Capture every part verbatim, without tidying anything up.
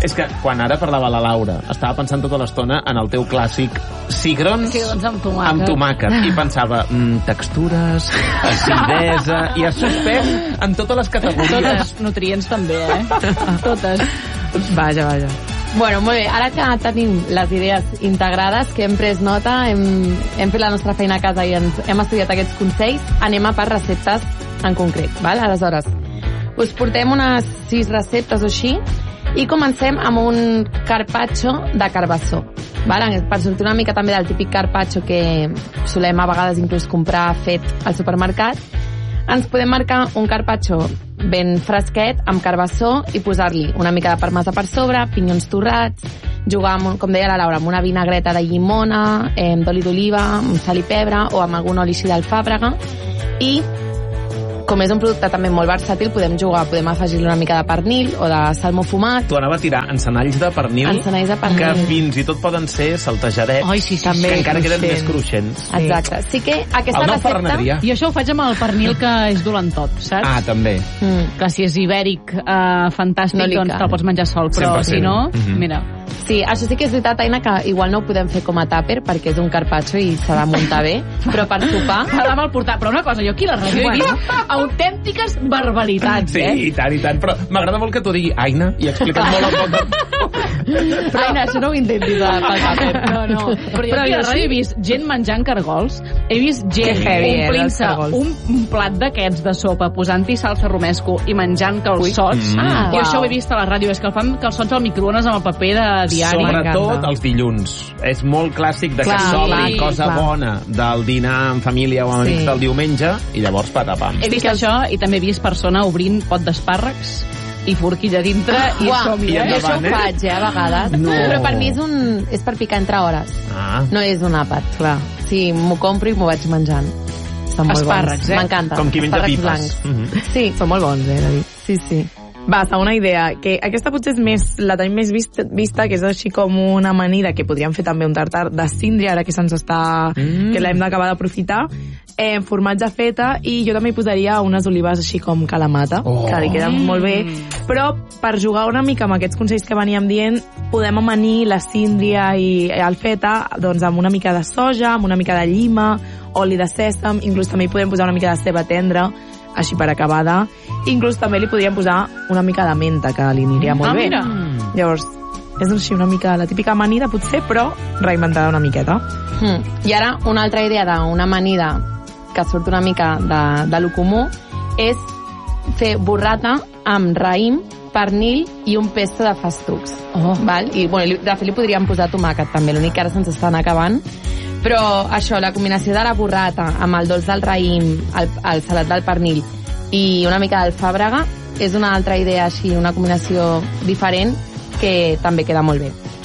És que quan ara parlava la Laura, estava pensant tota l'estona en el teu clàssic cigrons, cigrons amb tomàquet. amb tomàquet. I pensava, mm, textures, acidesa... I has suspès en totes les categories. Totes nutrients també, eh? Totes. Vaja, vaja. Bueno, molt bé, ara que tenim les idees integrades, que hem pres nota, hem, hem fet la nostra feina a casa i ens, hem estudiat aquests consells, anem a per receptes en concret, val? Aleshores, us portem unes sis receptes o així i comencem amb un carpaccio de carbassó, val? Per sortir una mica també del típic carpaccio que solem a vegades inclús comprar fet al supermercat. Ens podem marcar un carpaccio ben fresquet amb carbassó i posar-li una mica de parmesà per sobre, pinyons torrats, jugar, amb, com deia la Laura, amb una vinagreta de llimona, eh, d'oli d'oliva, amb sal i pebre o amb algun oli així d'alfàbrega. I com és un producte també molt versàtil, podem jugar, podem afegir-li una mica de pernil o de salmó fumat. Tu anava a tirar encenalls de pernil, encenalls de pernil, que fins i tot poden ser saltejarets. Ai, sí, sí, també, que encara cruixent. queden més cruixents. Sí. Exacte. Sí que aquesta el recepta... Jo això ho faig amb el pernil que és dolentot, saps? Ah, també. Mm. Que si és ibèric, eh, fantàstic, no doncs te'l pots menjar sol, però cent per cent. si no, mm-hmm. mira... Sí, això sí que és veritat, Aina, que igual no ho podem fer com a tàper perquè és un carpaccio i s'ha de muntar bé, però per sopar... S'ha de mal portar. Però una cosa, jo aquí a la ràdio he vist autèntiques barbaritats, sí, eh? Sí, i tant, i tant. Però m'agrada molt que t'ho digui Aina i expliques molt el poc. Però, Aina, això no ho intentis de pel tàper. No, no. Però jo aquí a la ràdio he vist gent menjant cargols, he vist gent omplint-se un, un plat d'aquests de sopa, posant-hi salsa romesco i menjant calçots. Mm. Ah, I wow. això ho he vist a la ràdio, és que el fan calçots al microones amb el paper de diari. Sobretot els dilluns. És molt clàssic de que clar, sobri clar, cosa clar. bona del dinar en família o amb amics Sí. del diumenge i llavors patapam. He vist això i també he vist persona obrint pot d'espàrrecs i forquilla dintre Ah, i uah, som-hi, i eh? jo això ho endavant, eh? faig, eh, a vegades. No. Però per mi és, un, és per picar entre hores. Ah. No és un àpat, clar. Sí, m'ho compro i m'ho vaig menjant. Estan molt Espàrrecs, bons. eh? M'encanta. Com qui menja Espàrrecs pipes. blancs. Mm-hmm. Sí, Són molt bons, eh, David? sí, sí. Va, segona idea, que aquesta potser és més, la tenim més vista, vista, que és així com una amanida, que podríem fer també un tartar de síndria, ara que se'ns està... Mm. que l'hem d'acabar d'aprofitar, eh, formatge feta, i jo també hi posaria unes olives així com calamata, Oh. que li queden Mm. molt bé, però per jugar una mica amb aquests consells que veníem dient, podem amanir la síndria i el feta doncs, amb una mica de soja, amb una mica de llima, oli de sèsam, inclús també hi podem posar una mica de ceba tendra, així per acabada. Inclús també li podríem posar una mica de menta, que li aniria molt Ah, bé. mira. Llavors, és així una mica la típica amanida, potser, però reinventada una miqueta. Mm. I ara, una altra idea d'una amanida que surt una mica de, de lo comú és fer burrata amb raïm, pernil i un pesto de festucs. Oh. Val? I, bueno, li- de fet, li podríem posar tomàquet també, l'únic que ara se'ns estan acabant. Però això, la combinació de la burrata amb el dolç del raïm, el, el salat del pernil i una mica d'alfàbrega és una altra idea així, una combinació diferent que també queda molt bé.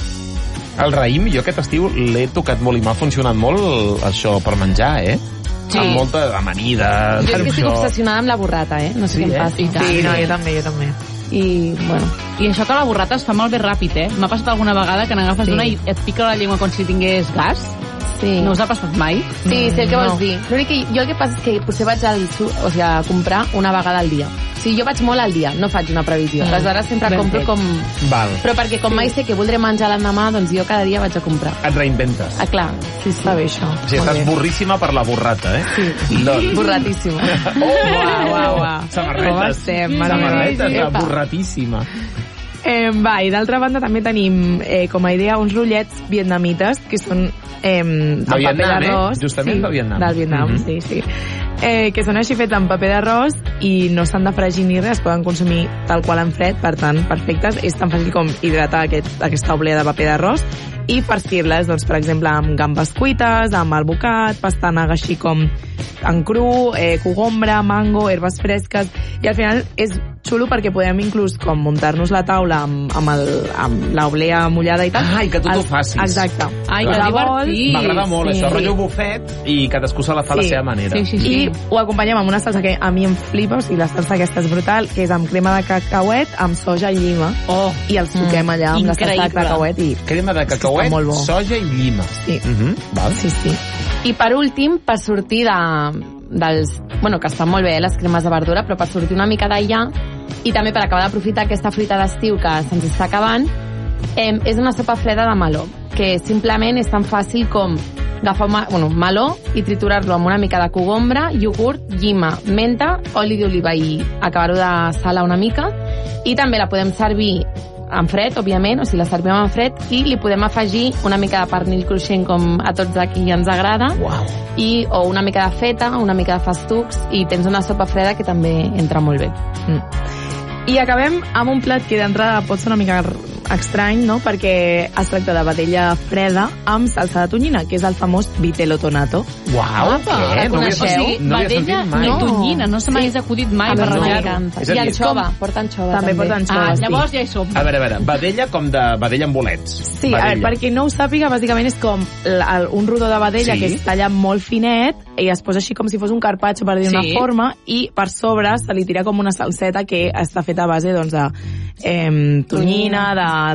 El raïm, jo aquest estiu l'he tocat molt i m'ha funcionat molt això per menjar, eh? Sí. Amb molta amanida... Jo és que estic això. obsessionada amb la burrata, eh? No sé Sí, què em eh? passa. I tant. Sí, no, jo també, jo també. I, bueno, I això que la burrata es fa molt bé ràpid, eh? M'ha passat alguna vegada que n'agafes Sí. una i et pica la llengua com si tingués gas. sí. No us ha passat mai? Sí, sé el que vols No. dir. L'únic que jo el que passa és que potser vaig al, su- o sigui, a comprar una vegada al dia. O sigui, jo vaig molt al dia, no faig una previsió. Mm. Aleshores sempre Ben compro fet. com... Val. Però perquè com mai sé que voldré menjar l'endemà, doncs jo cada dia vaig a comprar. Et reinventes. Ah, clar. Sí, sí. Està bé, això. O sigui, estàs burríssima per la burrata, eh? Sí. Doncs. Borratíssima. Uau, uau, uau. Com Samarretes. estem, mare meva. Samarretes, la Epa. burratíssima. Eh, va, i d'altra banda també tenim eh, com a idea uns rotllets vietnamites que són eh, de paper Vietnam, eh? d'arròs. Justament sí, del Vietnam. Del Vietnam, Mhm. sí, sí. Eh, que són així fets amb paper d'arròs i no s'han de fregir ni res, es poden consumir tal qual en fred, per tant, perfectes. És tan fàcil com hidratar aquest, aquesta oblea de paper d'arròs i farcir-les, doncs, per exemple, amb gambes cuites, amb albocat, pastanaga així com en cru, eh, cogombra, mango, herbes fresques, i al final és xulo perquè podem inclús com muntar-nos la taula amb, amb, el, amb l'oblea mullada i tal. Ai, que tu t'ho El- facis. Exacte. Ai, Clar. que La vol, divertit. M'agrada molt sí. això, rotllo bufet, i cadascú se la fa a la Sí. seva manera. Sí, sí, sí. I ho acompanyem amb una salsa que a mi em flipa, o sigui, la salsa aquesta és brutal, que és amb crema de cacauet, amb soja i llima, Oh, i el suquem allà amb la salsa de increïble. cacauet i... Crema de És que cacauet, està molt bo. soja i llima. Sí. Mhm, val. Sí, sí. I per últim, per sortir de, dels... Bueno, que estan molt bé, eh, les cremes de verdura, però per sortir una mica d'allà i també per acabar d'aprofitar aquesta fruita d'estiu que se'ns està acabant, Eh, és una sopa freda de meló, que simplement és tan fàcil com agafar ma bueno, meló i triturar-lo amb una mica de cogombra, iogurt, llima, menta, oli d'oliva i acabar-ho de salar una mica. I també la podem servir en fred, òbviament, o sigui, la servim en fred, i li podem afegir una mica de pernil cruixent, com a tots aquí ens agrada, Uau. i, o una mica de feta, una mica de festucs, i tens una sopa freda que també entra molt bé. Mm. I acabem amb un plat que d'entrada pot ser una mica estrany, no?, perquè es tracta de vedella freda amb salsa de tonyina, que és el famós vitello tonato. Uau, Apa, què? la No havia coneixeu? sentit, no havia Vedella sentit mai. i tonyina, no se m'hagués acudit mai A mi barrejar-ho. m'encanta. És a I dir, anxova, porta anxova També també. porta anxova. Ah, sí. llavors ja hi som. A veure, a veure, vedella com de vedella amb bolets. Sí, a veure, per qui no ho sàpiga, bàsicament és com la, el, un rodó de vedella Sí. que es talla molt finet i es posa així com si fos un carpaccio, per dir Sí. una forma, i per sobre se li tira com una salseta que està feta a base doncs, de eh, tonyina, de,